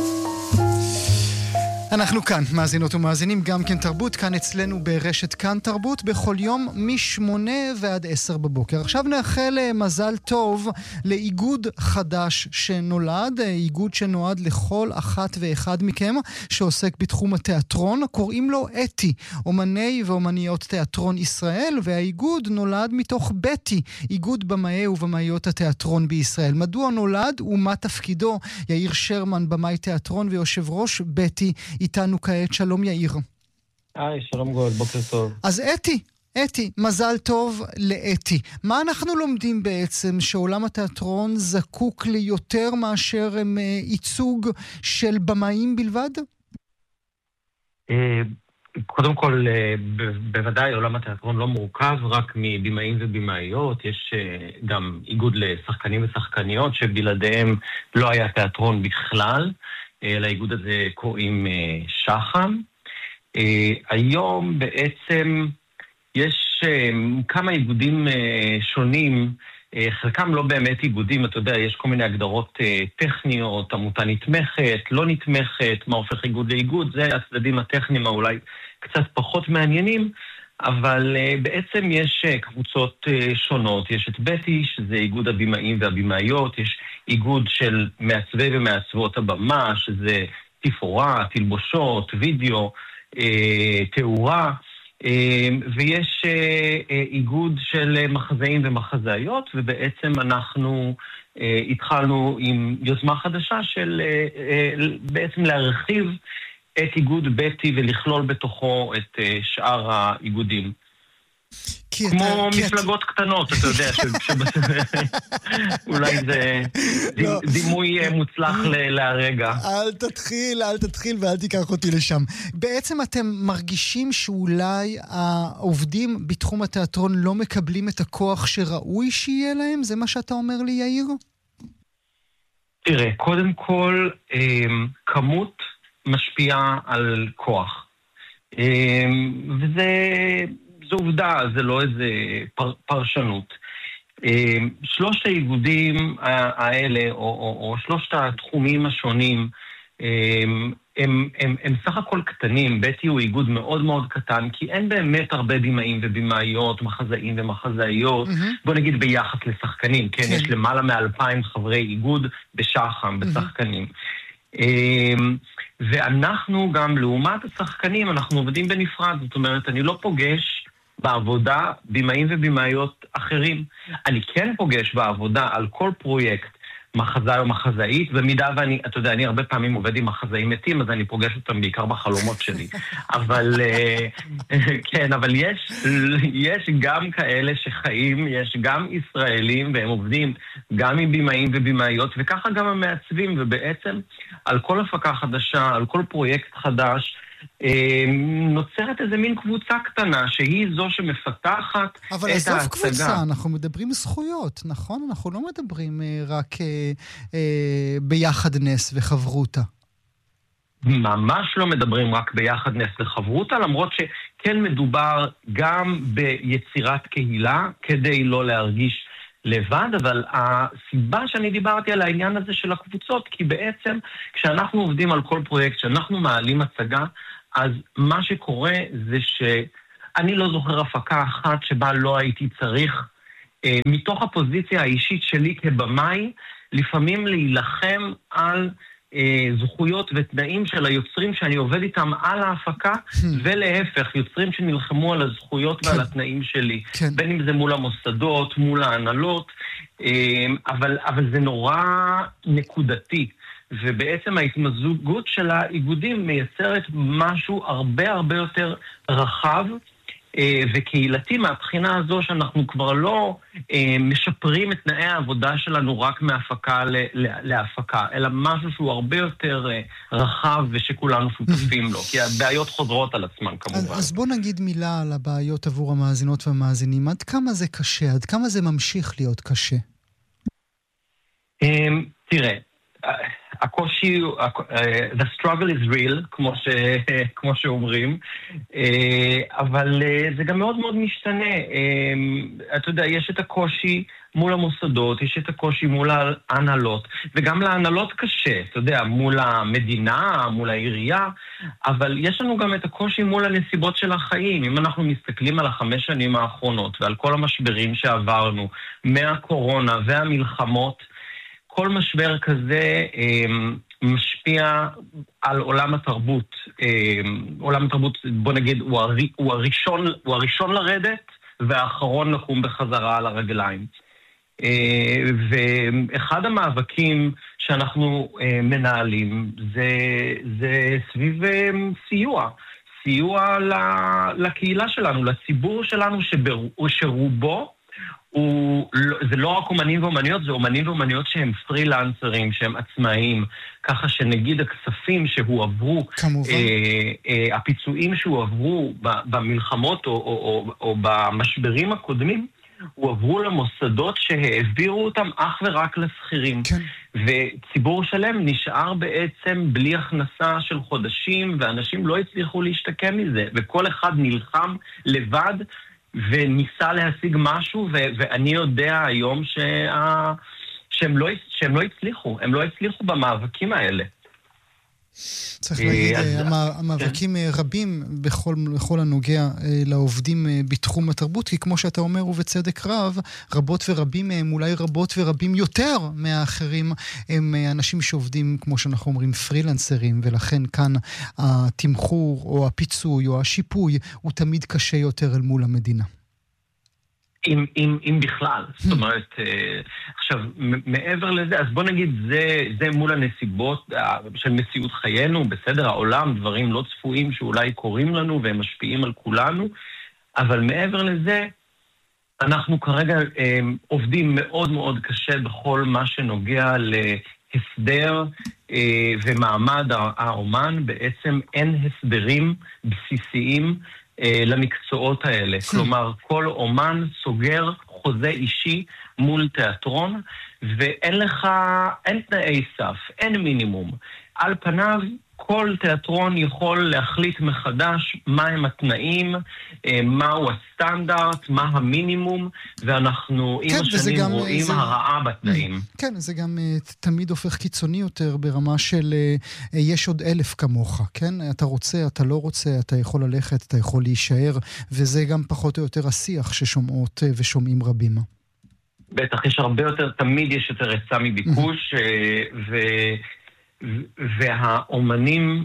אנחנו כאן, מאזינות ומאזינים, גם כן תרבות, כאן אצלנו ברשת כאן תרבות, בכל יום מ-8 ועד 10 בבוקר. עכשיו נאחל מזל טוב לאיגוד חדש שנולד, איגוד שנועד לכל אחת ואחד מכם שעוסק בתחום התיאטרון, קוראים לו אתי, אומני ואומניות תיאטרון ישראל, והאיגוד נולד מתוך בטי, איגוד במאי ובמאיות התיאטרון בישראל. מדוע נולד ומה תפקידו? יאיר שרמן, במאי תיאטרון ויושב ראש בטי, איתנו כעת. שלום יאיר. שלום גול, בוקר טוב. אז אתי, מזל טוב לאתי. מה אנחנו לומדים בעצם? שעולם התיאטרון זקוק ליותר מאשר ייצוג של במאים בלבד? קודם כל, בוודאי עולם התיאטרון לא מורכב רק מבמאים ובמאיות, יש גם איגוד לשחקנים ושחקניות שבלעדיהם לא היה תיאטרון בכלל. לאיגוד הזה קוראים שחם. היום בעצם יש כמה איגודים שונים, חלקם לא באמת איגודים, אתה יודע, יש כל מיני הגדרות טכניות, עמותה נתמכת, לא נתמכת, מה הופך איגוד לאיגוד, זה הצדדים הטכניים אולי קצת פחות מעניינים, אבל בעצם יש קבוצות שונות, יש את בטי, שזה איגוד הבמאים והבמאיות, יש איגוד של מעצבי ומעצבות הבמה, שזה תפאורה, תלבושות, וידאו, תאורה, ויש איגוד של מחזאים ומחזאיות, ובעצם אנחנו התחלנו עם יוזמה חדשה של בעצם להרחיב את איגוד בטי ולכלול בתוכו את שאר האיגודים. כמו מפלגות קטנות, אתה יודע, אולי זה דימוי מוצלח להרגע. אל תתחיל ואל תיקח אותי לשם. בעצם אתם מרגישים שאולי העובדים בתחום התיאטרון לא מקבלים את הכוח שראוי שיהיה להם? זה מה שאתה אומר לי, יאיר? תראה, קודם כל, כמות משפיעה על כוח. זו עובדה, זה לא איזה פרשנות. שלושת האיגודים האלה, או שלושת התחומים השונים, הם סך הכל קטנים. בטי הוא איגוד מאוד מאוד קטן, כי אין באמת הרבה במאים ובמאיות, מחזאים ומחזאיות, בוא נגיד ביחס לשחקנים, כן? יש למעלה מ-2,000 חברי איגוד בשחם, בשחקנים. ואנחנו גם, לעומת השחקנים, אנחנו עובדים בנפרד. זאת אומרת, אני לא פוגש בעבודה במאים ובמאיות אחרים. אני כן פוגש בעבודה על כל פרויקט מחזאי או מחזאית, במידה ואני, אתה יודע, אני הרבה פעמים עובד עם מחזאים מתים, אז אני פוגש אותם בעיקר בחלומות שלי. אבל, כן, אבל יש גם כאלה שחיים, יש גם ישראלים, והם עובדים גם עם במאים ובמאיות, וככה גם המעצבים, ובעצם על כל הפקה חדשה, על כל פרויקט חדש, נוצרת איזה מין קבוצה קטנה שהיא זו שמפתחת את ההצגה. אבל עזוב קבוצה, אנחנו מדברים זכויות, נכון? אנחנו לא מדברים רק ביחדנס וחברותה. ממש לא מדברים רק ביחדנס וחברותה, למרות שכן מדובר גם ביצירת קהילה כדי לא להרגיש לבד, אבל הסיבה שאני דיברתי על העניין הזה של הקבוצות, כי בעצם כשאנחנו עובדים על כל פרויקט, כשאנחנו מעלים הצגה, אז מה שקורה זה שאני לא זוכר הפקה אחת שבה לא הייתי צריך, מתוך הפוזיציה האישית שלי כבמאי, לפעמים להילחם על זכויות ותנאים של היוצרים שאני עובד איתם על ההפקה, ולהפך, יוצרים שנלחמו על הזכויות ועל התנאים שלי, בין אם זה מול המוסדות, מול ההנהלות, אבל זה נורא נקודתי, ובעצם ההתמזגות של האיגודים מייצרת משהו הרבה הרבה יותר רחב, וקהילתי מהבחינה הזו שאנחנו כבר לא משפרים את תנאי העבודה שלנו רק מהפקה להפקה, אלא משהו שהוא הרבה יותר רחב ושכולנו שותפים לו, כי הבעיות חוזרות על עצמן כמובן. אז בוא נגיד מילה על הבעיות עבור המאזינות והמאזינים. עד כמה זה קשה? עד כמה זה ממשיך להיות קשה? תראה, הקושי, the struggle is real, כמו שאומרים, אבל זה גם מאוד מאוד משתנה. אתה יודע, יש את הקושי מול המוסדות, יש את הקושי מול ההנהלות, וגם להנהלות קשה, אתה יודע, מול המדינה, מול העירייה, אבל יש לנו גם את הקושי מול הנסיבות של החיים. אם אנחנו מסתכלים על 5 שנים האחרונות ועל כל המשברים שעברנו, מהקורונה והמלחמות, כל משבר כזה משפיע על עולם התרבות. עולם התרבות, בוא נגיד, הוא הראשון לרדת, והאחרון לקום בחזרה על הרגליים. ואחד המאבקים שאנחנו מנהלים זה סביב סיוע לקהילה שלנו, לציבור שלנו שרובו זה לא רק אומנים ואומניות, זה אומנים ואומניות שהם פרילנסרים, שהם עצמאיים, ככה שנגיד הכספים שהועברו, הפיצויים שהועברו במלחמות או במשברים הקודמים, הועברו למוסדות שהעבירו אותם אך ורק לסחירים. כן. וציבור שלם נשאר בעצם בלי הכנסה של חודשים, ואנשים לא הצליחו להשתקם מזה, וכל אחד נלחם לבד, וניסה להשיג משהו, ואני יודע היום שהם לא הצליחו, הם לא הצליחו במאבקים האלה. צריך להגיד, המאבקים רבים בכל הנוגע לעובדים בתחום התרבות, כי כמו שאתה אומר ובצדק רב, רבות ורבים מהם, אולי רבות ורבים יותר מהאחרים, הם אנשים שעובדים, כמו שאנחנו אומרים, פרילנסרים, ולכן כאן התמחור או הפיצוי או השיפוי הוא תמיד קשה יותר אל מול המדינה. אם בכלל, זאת אומרת, עכשיו, מעבר לזה, אז בוא נגיד, זה מול הנסיבות של מציאות חיינו, בסדר, העולם, דברים לא צפויים שאולי קורים לנו והם משפיעים על כולנו, אבל מעבר לזה, אנחנו כרגע עובדים מאוד מאוד קשה בכל מה שנוגע להסדר ומעמד האומן, בעצם אין הסדרים בסיסיים למקצועות האלה. כלומר, כל אומן סוגר חוזה אישי מול תיאטרון, ואין לך, אין תנאי סף, אין מינימום. על פניו, כל תיאטרון יכול להחליט מחדש מהם התנאים, מהו הסטנדרט, מה המינימום, ואנחנו עם השנים רואים הרעה בתנאים. כן, זה גם תמיד הופך קיצוני יותר ברמה של יש עוד 1,000 כמוך, כן? אתה רוצה, אתה לא רוצה, אתה יכול ללכת, אתה יכול להישאר, וזה גם פחות או יותר השיח ששומעות ושומעים רבים. בטח, יש הרבה יותר, תמיד יש יותר היצע מביקוש, והאומנים,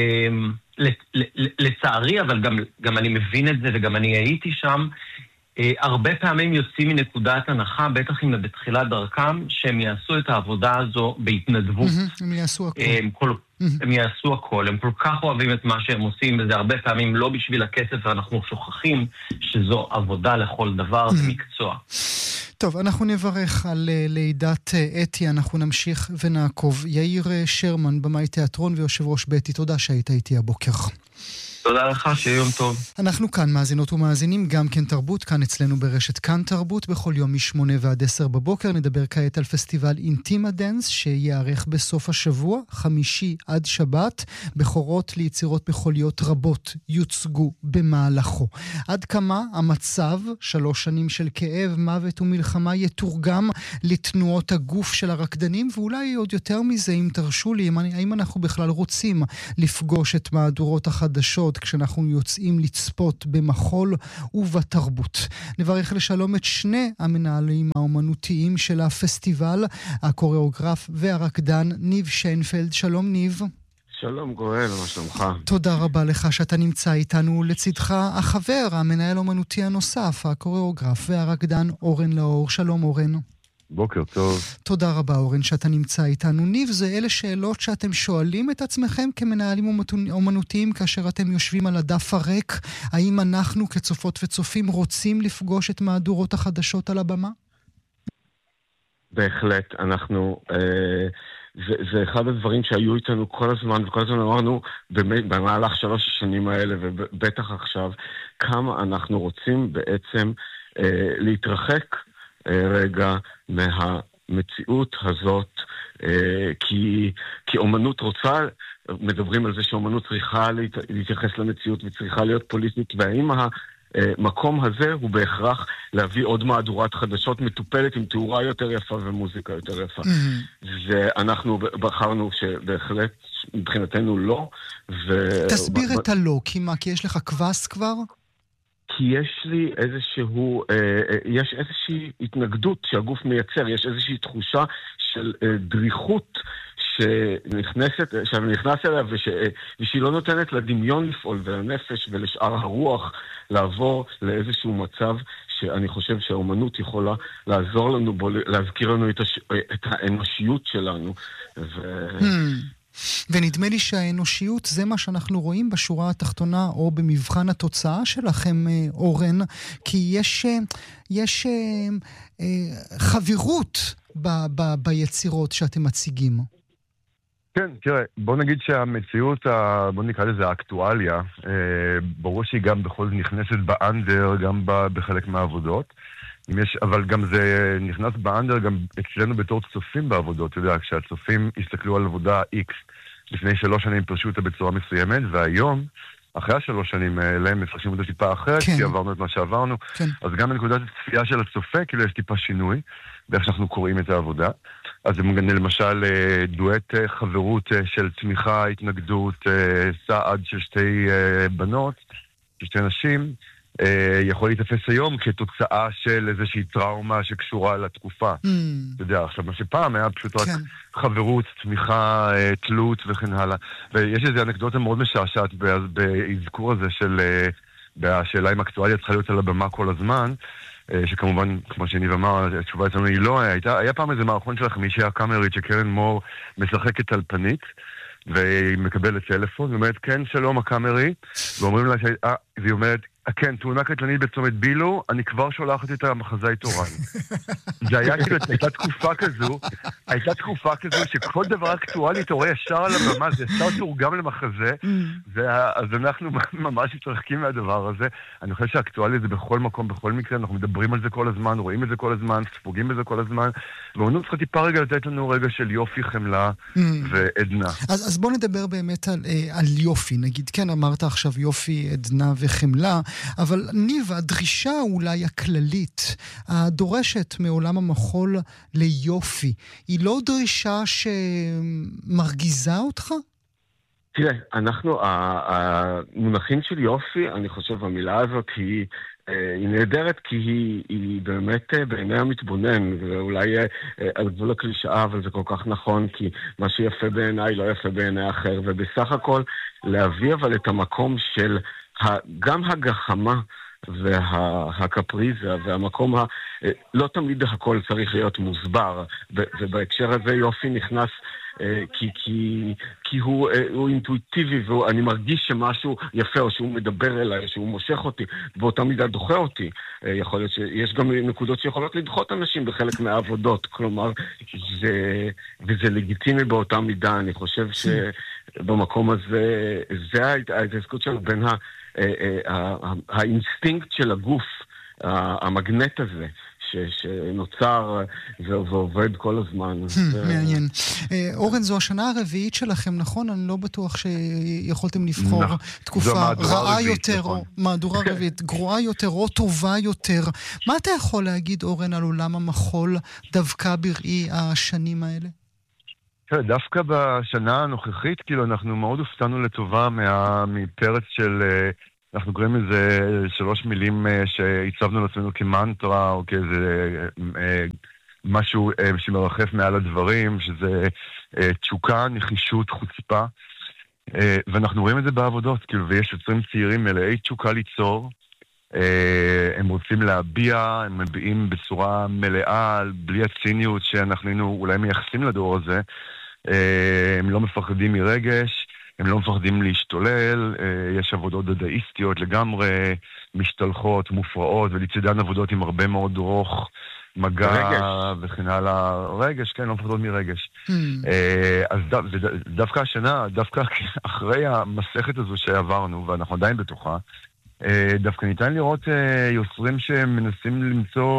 לצערי, אבל גם אני מבין את זה וגם אני הייתי שם, הרבה פעמים יוצאים מנקודת הנחה, בטח אם בתחילת דרכם, שהם יעשו את העבודה הזו בהתנדבות. הם יעשו הכל. הם יעשו הכל, הם כל כך אוהבים את מה שהם עושים, וזה הרבה פעמים לא בשביל הכסף, ואנחנו שוכחים שזו עבודה לכל דבר, זה מקצוע. טוב, אנחנו נברך על לידת אתי, אנחנו נמשיך ונעקוב. יאיר שרמן, במאי תיאטרון ויושב ראש ביתי, תודה שהיית איתי הבוקר. תודה לך, שיהיה יום טוב. אנחנו כאן מאזינות ומאזינים, גם כן תרבות, כאן אצלנו ברשת כאן תרבות, בכל יום מ-8 ועד 10 בבוקר. נדבר כעת על פסטיבל אינטימה דנס, שיערך בסוף השבוע, חמישי עד שבת. בחורות ליצירות בחוליות רבות יוצגו במהלכו. עד כמה המצב, 3 שנים של כאב, מוות ומלחמה, יתורגם לתנועות הגוף של הרקדנים, ואולי עוד יותר מזה, אם תרשו לי, האם אנחנו בכלל רוצים לפגוש את מהדורות החדשות, כשאנחנו יוצאים לצפות במחול ובתרבות. נברך לשלום את שני המנהלים האומנותיים של הפסטיבל, הקוריאוגרף והרקדן ניב שיינפלד. שלום ניב. שלום גואל, מה שלומך? תודה רבה לך שאתה נמצא איתנו. לצדך החבר, המנהל האומנותי הנוסף, הקוריאוגרף והרקדן אורן לאור. שלום אורן. בוקר טוב. תודה רבה אורן שאתה נמצא איתנו. ניב, זה אלה שאלות שאתם שואלים את עצמכם כמנהלים אומנותיים כאשר אתם יושבים על הדף הריק? האם אנחנו כצופות וצופים רוצים לפגוש את מהדורות החדשות על הבמה? בהחלט, אנחנו... זה אחד הדברים שהיו איתנו כל הזמן, וכל הזמן אמרנו במהלך 3 השנים האלה, ובטח עכשיו, כמה אנחנו רוצים בעצם להתרחק רגע המציאות הזאת, כי אומנות רוצה, מדברים על זה שאומנות צריכה להתייחס למציאות וצריכה להיות פוליטית, והאם המקום הזה הוא בהכרח להביא עוד מהדורת חדשות מטופלת עם תאורה יותר יפה ומוזיקה יותר יפה. ואנחנו בחרנו שבהחלט מבחינתנו לא. תסביר את הלא, כי יש לך כבש כבר? כי יש לי יש איזושהי התנגדות שהגוף מייצר, יש איזושהי תחושה של דריכות שנכנס אליה ושהיא לא נותנת לדמיון לפעול ולנפש ולשאר הרוח לעבור לאיזשהו מצב שאני חושב שהאומנות יכולה לעזור לנו בו, להזכיר לנו את האנושיות שלנו. ונדמה לי שהאנושיות זה מה שאנחנו רואים בשורה התחתונה או במבחן התוצאה שלכם, אורן, כי יש חברות ביצירות שאתם מציגים. כן, תראה, בוא נגיד שהמציאות, בוא נקרא לזה האקטואליה, ברור שהיא גם בכל זאת נכנסת באנדר, גם בחלק מהעבודות, אבל גם זה נכנס באנדר גם אצלנו בתור צופים בעבודות, אתה יודע, כשהצופים הסתכלו על עבודה X, לפני 3 שנים פרשו אותה בצורה מסוימת, והיום, אחרי 3 שנים האלה, הם מפרשים אותה טיפה אחרת, כי עברנו את מה שעברנו, אז גם בנקודת הצפייה של הצופה, כאילו יש טיפה שינוי, באיך שאנחנו קוראים את העבודה. אז זה מגנה למשל דואט חברות של תמיכה, התנגדות, סעד של 2 בנות, של 2 נשים, יכול להתאפס היום כתוצאה של איזושהי טראומה שקשורה לתקופה. אתה יודע, עכשיו מה שפעם היה פשוט רק חברות, תמיכה, תלות וכן הלאה. ויש איזו אנקדוטה מאוד משעשעת בהזכור הזה של בשאלה אם אקטואליה צריכה להיות על הבמה כל הזמן, שכמובן, כמו שניב אמר, התשובה אצלנו היא לא, היה פעם איזה מערכון של החמישייה הקאמרית שקרן מור משחקת טלפנית, והיא מקבלת טלפון, היא אומרת, כן, שלום הקאמרי, ואומרים לה, והיא אומרת, כן, תאונה קטלנית בצומת בילו, אני כבר שולחת את המחזאי תורן. זה היה כאילו, הייתה תקופה כזו שכל דבר אקטואלי אתה רואה ישר על הבמה, זה ישר תורגם למחזה, אז אנחנו ממש מתרחקים מהדבר הזה. אני חושב שהאקטואלי זה בכל מקום, בכל מקרה, אנחנו מדברים על זה כל הזמן, רואים את זה כל הזמן, ספוגים בזה כל הזמן, ואומנות צריכה טיפה רגע לתת לנו רגע של יופי, חמלה ועדנה. אז בוא נדבר באמת על יופי, נגיד, כן, אמרת עכשיו יופי, עדנה וחמלה, אבל ניב, הדרישה אולי הכללית, הדורשת מעולם המחול ליופי, היא לא דרישה שמרגיזה אותך? תראה, המונחים של יופי, אני חושב, המילה הזאת היא נהדרת כי היא באמת בעיני המתבונן, ואולי על גבול הקלישאה, אבל זה כל כך נכון, כי מה שיפה בעיניי לא יפה בעיני אחר, ובסך הכל להביא אבל את המקום של גם הגחמה והקפריזה והמקום לא תמיד הכל צריך להיות מוסבר, ובהקשר הזה יופי נכנס כי הוא אינטואיטיבי, ואני מרגיש שמשהו יפה, או שהוא מדבר אליי, או שהוא מושך אותי, באותה מידה דוחה אותי. יכול להיות שיש גם נקודות שיכולות לדחות אנשים בחלק מהעבודות, כלומר, וזה לגיטימי באותה מידה. אני חושב שבמקום הזה, זה ההתעסקות שלנו בין האינסטינקט של הגוף, המגנט הזה, שנוצר ועובד כל הזמן. מעניין. אורן, זו השנה הרביעית שלכם, נכון? אני לא בטוח שיכולתם לבחור תקופה רעה יותר, או מהדורה רביעית, גרועה יותר או טובה יותר. מה אתה יכול להגיד, אורן, על עולם המחול דווקא בראי השנים האלה? דווקא בשנה הנוכחית, כאילו אנחנו מאוד הופתענו לטובה מפרץ של... אנחנו קוראים לזה 3 מילים שהצבנו לעצמנו כמנטרה, או כאיזה משהו שמרחף מעל הדברים, שזה תשוקה, נחישות, חוצפה. ואנחנו רואים את זה בעבודות, כאילו, ויש יוצרים צעירים מלאי תשוקה ליצור, הם רוצים להביע, הם מביעים בצורה מלאה, בלי הציניות שאנחנו היינו אולי מייחסים לדור הזה, הם לא מפחדים מרגש, הם לא מפחדים להשתולל, יש עבודות דדאיסטיות לגמרי, משתלחות, מופרעות, ולצדן עבודות עם הרבה מאוד רוך, מגע וכן הלאה. רגש, כן, לא מפחדות מרגש. אז דווקא השנה, דווקא אחרי המסכת הזו שעברנו, ואנחנו עדיין בתוכה, דווקא ניתן לראות יוצרים שמנסים למצוא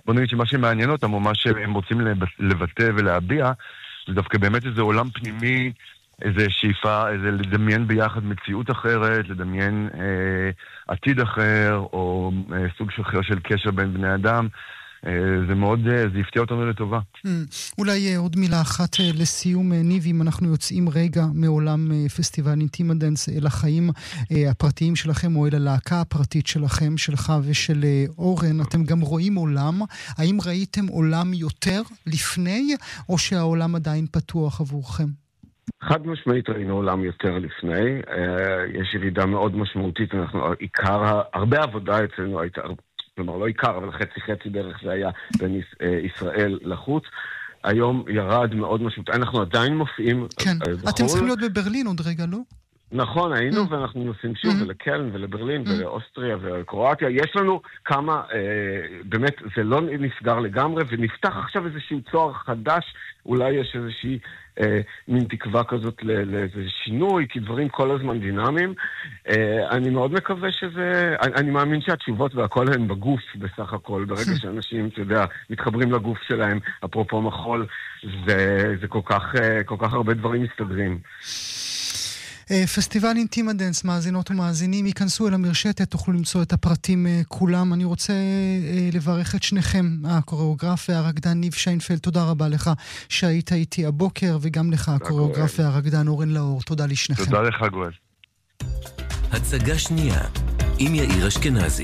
בוא נגיד שמה שמעניין אותם, או מה שהם רוצים לבטא ולהביע, זה דווקא באמת איזה עולם פנימי, איזה שאיפה, איזה לדמיין ביחד מציאות אחרת, לדמיין עתיד אחר, או סוג אחר של קשר בין בני אדם. זה מאוד, זה יפתיע אותנו לטובה. אולי עוד מילה אחת לסיום, ניב, אם אנחנו יוצאים רגע מעולם פסטיבל אינטימדנס אל החיים הפרטיים שלכם, או אל הלהקה הפרטית שלכם, שלך ושל אורן, אתם גם רואים עולם. האם ראיתם עולם יותר לפני, או שהעולם עדיין פתוח עבורכם? חד משמעית ראינו עולם יותר לפני. יש ירידה מאוד משמעותית. הרבה עבודה אצלנו הייתה, כלומר לא עיקר, אבל חצי דרך זה היה בין ישראל לחוץ. היום ירד מאוד משמעות. אנחנו עדיין מופיעים כן, אתם צריכים להיות בברלין עוד רגע, לא? נכון, היינו ואנחנו נוסעים שוב ולקלן ולברלין ולאוסטריה ולקרואטיה. יש לנו כמה, באמת זה לא נסגר לגמרי, ונפתח עכשיו איזשהו צוהר חדש, אולי יש איזושהי מין תקווה כזאת לאיזה שינוי, כי דברים כל הזמן דינמיים. אני מאוד מקווה שזה, אני מאמין שהתשובות והכל הן בגוף בסך הכל, ברגע שאנשים, אתה יודע, מתחברים לגוף שלהם, אפרופו מחול, זה כל כך הרבה דברים מסתדרים. פסטיבל אינטימדנס, מאזינות ומאזינים, ייכנסו אל המרשתת, תוכלו למצוא את הפרטים כולם. אני רוצה לברך את שניכם, הקוריאוגרף והרקדן ניב שיינפלד, תודה רבה לך שהיית איתי הבוקר, וגם לך הקוריאוגרף והרקדן אורן לאור, תודה לשניכם. תודה לך גואל. הצגה שנייה עם יאיר אשכנזי.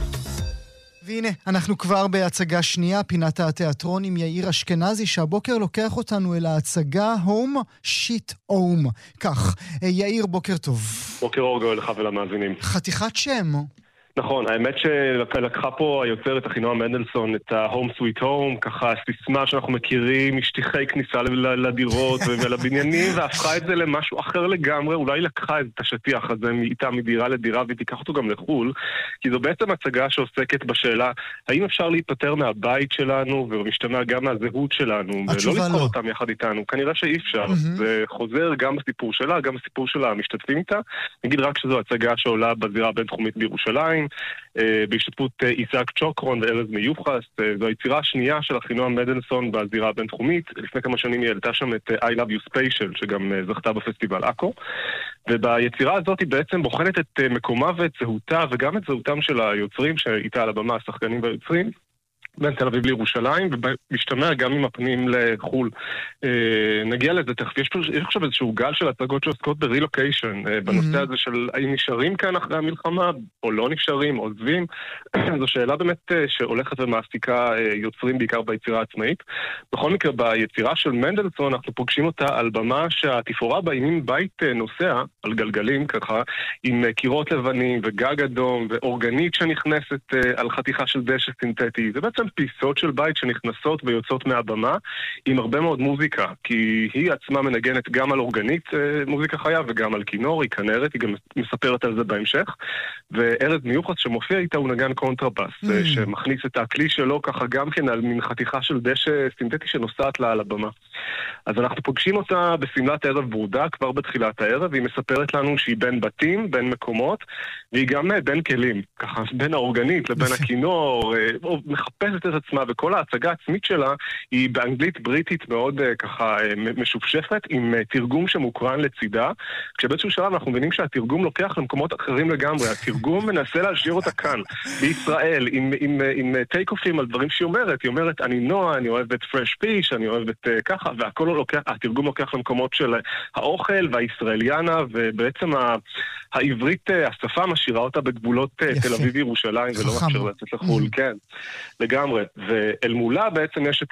והנה, אנחנו כבר בהצגה שנייה, פינת התיאטרון עם יאיר אשכנזי, שהבוקר לוקח אותנו אל ההצגה Home Shit Home. כך, יאיר, בוקר טוב. בוקר אור גואל לך ולמאזינים. חתיכת שם. נכון, האמת שלקחה פה היוצרת אחינועם מנדלסון את ה-Home Sweet Home, ככה סיסמה שאנחנו מכירים, משטיחי כניסה לדירות ולבניינים, והפכה את זה למשהו אחר לגמרי. אולי לקחה את השטיח הזה איתה מדירה לדירה ותיקח אותו גם לחול, כי זו בעצם הצגה שעוסקת בשאלה האם אפשר להיפטר מהבית שלנו ומשתמע גם מהזהות שלנו ולא לקרוא אותם יחד איתנו. כנראה שאי אפשר. זה חוזר גם בסיפור שלה, גם בסיפור שלה המשתתפים איתה. נגיד רק שזו הצגה שעולה בזירה הבינתחומית בירושלים, בהשתתפות איסק צ'וקרון וארז מיוחס. זו היצירה השנייה של אחינועם מנדלסון בזירה הבינתחומית. לפני כמה שנים היא העלתה שם את I Love You Special, שגם זכתה בפסטיבל אקו. וביצירה הזאת היא בעצם בוחנת את מקומה ואת זהותה, וגם את זהותם של היוצרים שאיתה על הבמה, השחקנים והיוצרים, בין תל אביב לירושלים, ומשתמע גם עם הפנים לחול. נגיע לזה תכף. יש עכשיו איזשהו גל של הצגות שעוסקות ברילוקיישן, בנושא הזה של האם נשארים כאן אחרי המלחמה, או לא נשארים, או עוזבים. זו שאלה באמת שהולכת ומעסיקה יוצרים בעיקר ביצירה העצמאית. בכל מקרה, ביצירה של מנדלסון אנחנו פוגשים אותה על במה שהתפאורה בה היא מין בית נוסע, על גלגלים ככה, עם קירות לבנים וגג אדום, ואורגנית שנכנסת על חתיכה של דשא סינתטי. זה בעצם פיסות של בית שנכנסות ויוצאות מהבמה עם הרבה מאוד מוזיקה, כי היא עצמה מנגנת גם על אורגנית מוזיקה חיה וגם על כינור, היא כנרת, היא גם מספרת על זה בהמשך. וארז מיוחס שמופיע איתה הוא נגן קונטרבאס, שמכניס את הכלי שלו ככה גם כן על מין חתיכה של דשא סינתטי שנוסעת לה על הבמה. אז אנחנו פוגשים אותה בסמלת ערב ברודה כבר בתחילת הערב, והיא מספרת לנו שהיא בין בתים, בין מקומות, והיא גם בין כלים, ככה בין האורגנית לבין הכינור, מחפשת את עצמה, וכל ההצגה העצמית שלה היא באנגלית בריטית מאוד ככה משופשפת, עם תרגום שמוקרן לצידה, כשבאיזשהו שלב אנחנו מבינים שהתרגום לוקח למקומות אחרים לגמרי, התרגום מנסה להשאיר אותה כאן, בישראל, עם טייק-אופים על דברים שהיא אומרת, היא אומרת, אני נועה, אני אוהבת פרש פיש, אני אוהבת ככה, והכל לוקח, התרגום לוקח למקומות של האוכל והישראליאנה, ובעצם העברית, השפה משאירה אותה בגבולות תל אביב ירושלים, ולא מאפשר לצאת לחול, כן, לגמרי. ואל מולה בעצם יש את